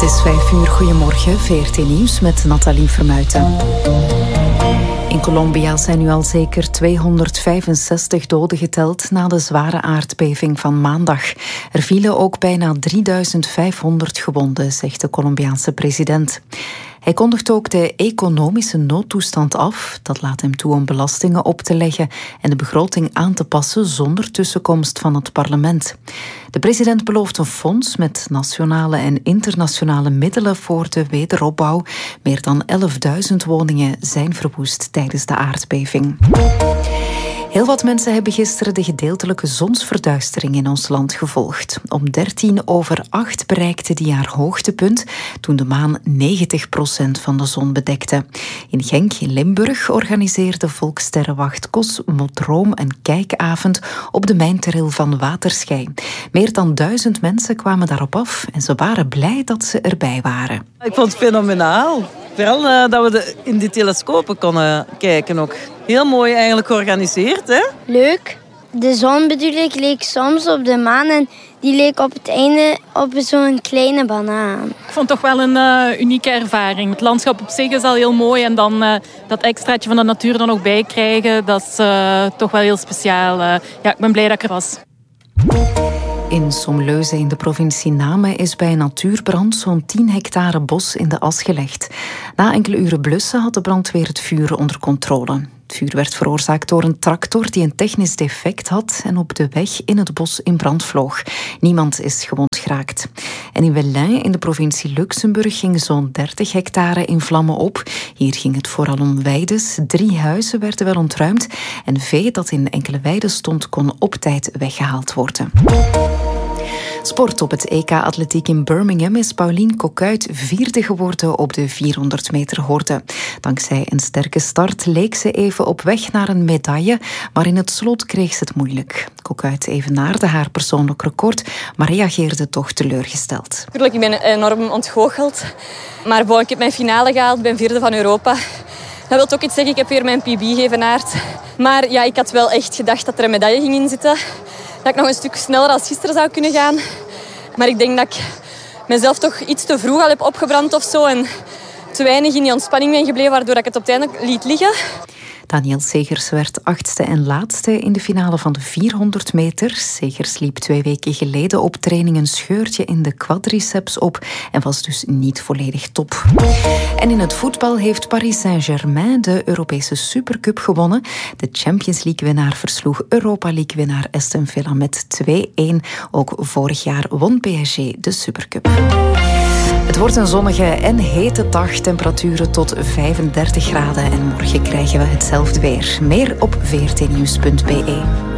is 5:00. Goedemorgen, VRT Nieuws met Nathalie Vermuijten. In Colombia zijn nu al zeker 265 doden geteld na de zware aardbeving van maandag. Er vielen ook bijna 3500 gewonden, zegt de Colombiaanse president. Hij kondigt ook de economische noodtoestand af. Dat laat hem toe om belastingen op te leggen en de begroting aan te passen zonder tussenkomst van het parlement. De president belooft een fonds met nationale en internationale middelen voor de wederopbouw. Meer dan 11.000 woningen zijn verwoest tijdens de aardbeving. Heel wat mensen hebben gisteren de gedeeltelijke zonsverduistering in ons land gevolgd. Om 7:45 bereikte die haar hoogtepunt toen de maan 90% van de zon bedekte. In Genk in Limburg organiseerde Volkssterrenwacht Cosmodroom een kijkavond op de mijnteril van Waterschei. Meer dan 1000 mensen kwamen daarop af en ze waren blij dat ze erbij waren. Ik vond het fenomenaal. Vooral dat we in die telescopen konden kijken ook. Heel mooi eigenlijk georganiseerd, hè? Leuk. De zon bedoel ik leek soms op de maan en die leek op het einde op zo'n kleine banaan. Ik vond het toch wel een unieke ervaring. Het landschap op zich is al heel mooi en dan dat extraatje van de natuur er nog bij krijgen, dat is toch wel heel speciaal. Ja, ik ben blij dat ik er was. In Somleuze in de provincie Namen is bij een natuurbrand zo'n 10 hectare bos in de as gelegd. Na enkele uren blussen had de brandweer het vuur onder controle. Het vuur werd veroorzaakt door een tractor die een technisch defect had en op de weg in het bos in brand vloog. Niemand is gewond geraakt. En in Velin in de provincie Luxemburg ging zo'n 30 hectare in vlammen op. Hier ging het vooral om weides. 3 huizen werden wel ontruimd en vee dat in enkele weiden stond kon op tijd weggehaald worden. Sport op het EK Atletiek in Birmingham is Pauline Coquuyt 4e geworden op de 400 meter horde. Dankzij een sterke start leek ze even op weg naar een medaille, maar in het slot kreeg ze het moeilijk. Coquuyt evenaarde haar persoonlijk record, maar reageerde toch teleurgesteld. Natuurlijk, ik ben enorm ontgoocheld. Maar ik heb mijn finale gehaald, ben 4e van Europa. Dat wil ook iets zeggen, ik heb weer mijn PB geëvenaard. Maar ja, ik had wel echt gedacht dat er een medaille ging in zitten. Dat ik nog een stuk sneller als gisteren zou kunnen gaan. Maar ik denk dat ik mezelf toch iets te vroeg al heb opgebrand of zo. En te weinig in die ontspanning ben gebleven, waardoor ik het uiteindelijk liet liggen. Danielle Segers werd 8e en laatste in de finale van de 400 meter. Segers liep 2 weken geleden op training een scheurtje in de quadriceps op en was dus niet volledig top. En in het voetbal heeft Paris Saint-Germain de Europese Supercup gewonnen. De Champions League-winnaar versloeg Europa League-winnaar Aston Villa met 2-1. Ook vorig jaar won PSG de Supercup. Het wordt een zonnige en hete dag, temperaturen tot 35 graden. En morgen krijgen we hetzelfde weer. Meer op vrtnieuws.be.